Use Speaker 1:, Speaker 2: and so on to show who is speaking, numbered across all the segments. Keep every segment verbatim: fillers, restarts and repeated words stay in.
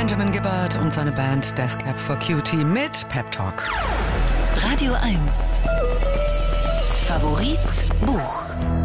Speaker 1: Benjamin Gibbard und seine Band Death Cab for Cutie mit Pep Talk.
Speaker 2: Radio eins. Favorit Buch.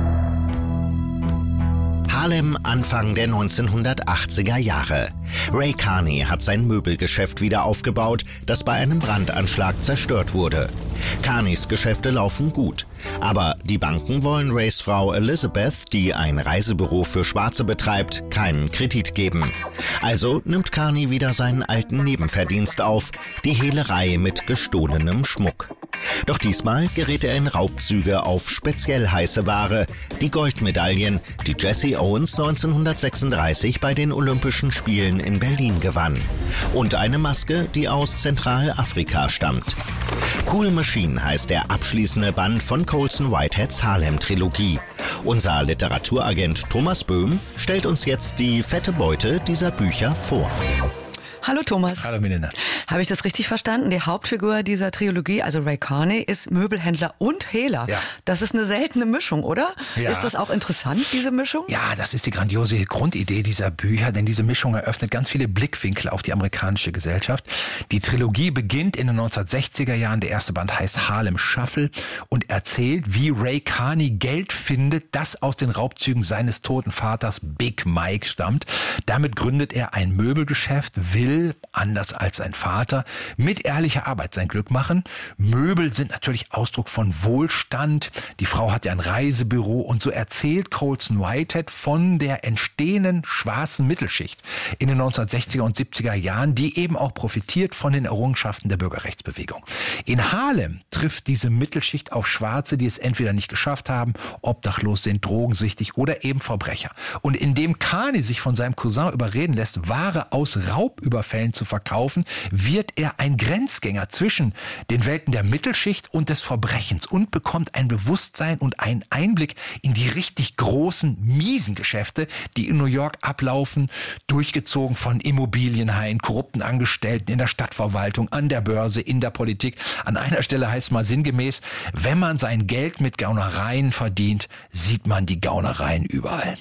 Speaker 3: Harlem Anfang der neunzehnhundertachtziger Jahre. Ray Carney hat sein Möbelgeschäft wieder aufgebaut, das bei einem Brandanschlag zerstört wurde. Carneys Geschäfte laufen gut. Aber die Banken wollen Rays Frau Elizabeth, die ein Reisebüro für Schwarze betreibt, keinen Kredit geben. Also nimmt Carney wieder seinen alten Nebenverdienst auf, die Hehlerei mit gestohlenem Schmuck. Doch diesmal gerät er in Raubzüge auf speziell heiße Ware, die Goldmedaillen, die Jesse Owens neunzehnhundertsechsunddreißig bei den Olympischen Spielen in Berlin gewann. Und eine Maske, die aus Zentralafrika stammt. Cool Machine heißt der abschließende Band von Colson Whiteheads Harlem-Trilogie. Unser Literaturagent Thomas Böhm stellt uns jetzt die fette Beute dieser Bücher vor.
Speaker 1: Hallo Thomas.
Speaker 4: Hallo Milena.
Speaker 1: Habe ich das richtig verstanden? Die Hauptfigur dieser Trilogie, also Ray Carney, ist Möbelhändler und Hehler.
Speaker 4: Ja.
Speaker 1: Das ist eine seltene Mischung, oder?
Speaker 4: Ja.
Speaker 1: Ist das auch interessant, diese Mischung?
Speaker 4: Ja, das ist die grandiose Grundidee dieser Bücher, denn diese Mischung eröffnet ganz viele Blickwinkel auf die amerikanische Gesellschaft. Die Trilogie beginnt in den neunzehnhundertsechziger Jahren. Der erste Band heißt Harlem Shuffle und erzählt, wie Ray Carney Geld findet, das aus den Raubzügen seines toten Vaters Big Mike stammt. Damit gründet er ein Möbelgeschäft, will anders als sein Vater, mit ehrlicher Arbeit sein Glück machen. Möbel sind natürlich Ausdruck von Wohlstand. Die Frau hat ja ein Reisebüro und so erzählt Colson Whitehead von der entstehenden schwarzen Mittelschicht in den neunzehnhundertsechziger und siebziger Jahren, die eben auch profitiert von den Errungenschaften der Bürgerrechtsbewegung. In Harlem trifft diese Mittelschicht auf Schwarze, die es entweder nicht geschafft haben, obdachlos sind, drogensüchtig oder eben Verbrecher. Und indem Carney sich von seinem Cousin überreden lässt, Ware aus Raubüberfällen zu verkaufen, wird er ein Grenzgänger zwischen den Welten der Mittelschicht und des Verbrechens und bekommt ein Bewusstsein und einen Einblick in die richtig großen, miesen Geschäfte, die in New York ablaufen, durchgezogen von Immobilienhaien, korrupten Angestellten in der Stadtverwaltung, an der Börse, in der Politik. An einer Stelle heißt es mal sinngemäß, wenn man sein Geld mit Gaunereien verdient, sieht man die Gaunereien überall.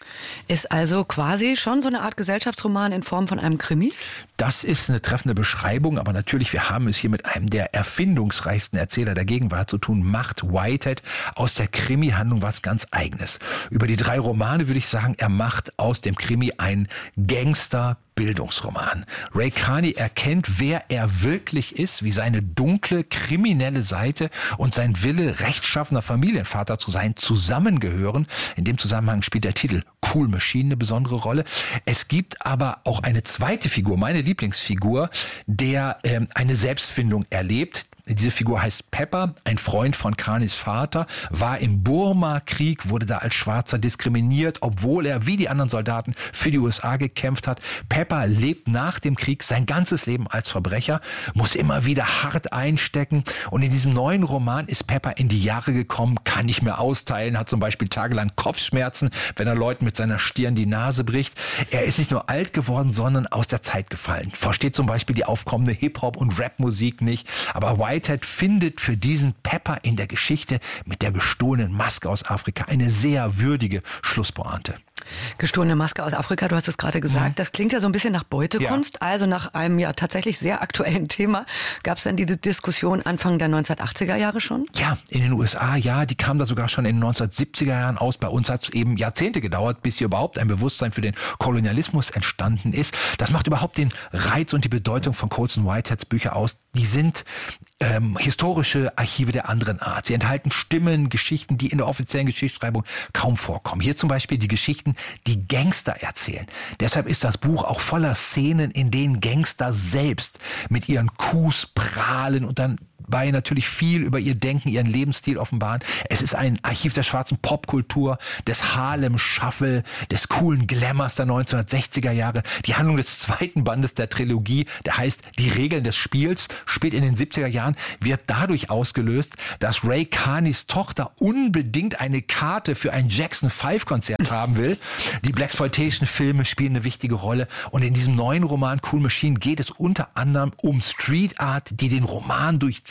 Speaker 1: Ist also quasi schon so eine Art Gesellschaftsroman in Form von einem Krimi?
Speaker 4: Das ist eine treffende Beschreibung, aber natürlich, wir haben es hier mit einem der erfindungsreichsten Erzähler der Gegenwart zu tun, macht Whitehead aus der Krimi-Handlung was ganz Eigenes. Über die drei Romane würde ich sagen, er macht aus dem Krimi einen Gangster- Bildungsroman. Ray Carney erkennt, wer er wirklich ist, wie seine dunkle, kriminelle Seite und sein Wille, rechtschaffener Familienvater zu sein, zusammengehören. In dem Zusammenhang spielt der Titel Cool Machine eine besondere Rolle. Es gibt aber auch eine zweite Figur, meine Lieblingsfigur, der ähm, eine Selbstfindung erlebt. Diese Figur heißt Pepper, ein Freund von Carneys Vater, war im Burma-Krieg, wurde da als Schwarzer diskriminiert, obwohl er wie die anderen Soldaten für die U S A gekämpft hat. Pepper lebt nach dem Krieg sein ganzes Leben als Verbrecher, muss immer wieder hart einstecken und in diesem neuen Roman ist Pepper in die Jahre gekommen, kann nicht mehr austeilen, hat zum Beispiel tagelang Kopfschmerzen, wenn er Leuten mit seiner Stirn die Nase bricht. Er ist nicht nur alt geworden, sondern aus der Zeit gefallen. Versteht zum Beispiel die aufkommende Hip-Hop- und Rap-Musik nicht, aber White Whitehead findet für diesen Pepper in der Geschichte mit der gestohlenen Maske aus Afrika eine sehr würdige Schlusspointe.
Speaker 1: Gestohlene Maske aus Afrika, du hast es gerade gesagt. Mhm. Das klingt ja so ein bisschen nach Beutekunst. Ja. Also nach einem ja tatsächlich sehr aktuellen Thema. Gab es dann diese Diskussion Anfang der neunzehnhundertachtziger Jahre schon?
Speaker 4: Ja, in den U S A, ja, die kam da sogar schon in den neunzehnhundertsiebziger Jahren aus. Bei uns hat es eben Jahrzehnte gedauert, bis hier überhaupt ein Bewusstsein für den Kolonialismus entstanden ist. Das macht überhaupt den Reiz und die Bedeutung von Colson Whiteheads Bücher aus. Die sind ähm, historische Archive der anderen Art. Sie enthalten Stimmen, Geschichten, die in der offiziellen Geschichtsschreibung kaum vorkommen. Hier zum Beispiel die Geschichten, die Gangster erzählen. Deshalb ist das Buch auch voller Szenen, in denen Gangster selbst mit ihren Coups prahlen und dann bei natürlich viel über ihr Denken, ihren Lebensstil offenbaren. Es ist ein Archiv der schwarzen Popkultur, des Harlem Shuffle, des coolen Glamours der neunzehnhundertsechziger Jahre. Die Handlung des zweiten Bandes der Trilogie, der heißt Die Regeln des Spiels, spielt in den siebziger Jahren, wird dadurch ausgelöst, dass Ray Carneys Tochter unbedingt eine Karte für ein Jackson Five Konzert haben will. Die Blaxploitation-Filme spielen eine wichtige Rolle und in diesem neuen Roman Cool Machine geht es unter anderem um Street Art, die den Roman durchzieht.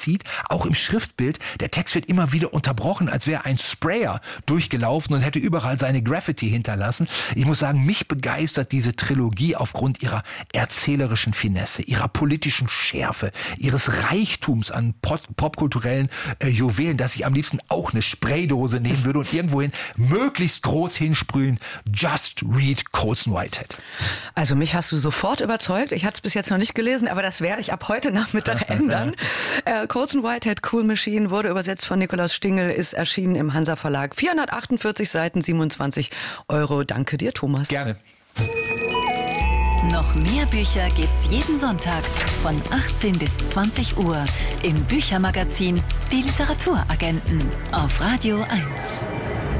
Speaker 4: zieht, auch im Schriftbild. Der Text wird immer wieder unterbrochen, als wäre ein Sprayer durchgelaufen und hätte überall seine Graffiti hinterlassen. Ich muss sagen, mich begeistert diese Trilogie aufgrund ihrer erzählerischen Finesse, ihrer politischen Schärfe, ihres Reichtums an pop- popkulturellen äh, Juwelen, dass ich am liebsten auch eine Spraydose nehmen würde und irgendwohin möglichst groß hinsprühen. Just read Colson Whitehead.
Speaker 1: Also mich hast du sofort überzeugt. Ich hatte es bis jetzt noch nicht gelesen, aber das werde ich ab heute Nachmittag ändern. äh, Colson Whitehead, Cool Machine, wurde übersetzt von Nikolaus Stingel, ist erschienen im Hansa Verlag. vierhundertachtundvierzig Seiten, siebenundzwanzig Euro. Danke dir, Thomas.
Speaker 4: Gerne.
Speaker 2: Noch mehr Bücher gibt's jeden Sonntag von achtzehn bis zwanzig Uhr im Büchermagazin Die Literaturagenten auf Radio eins.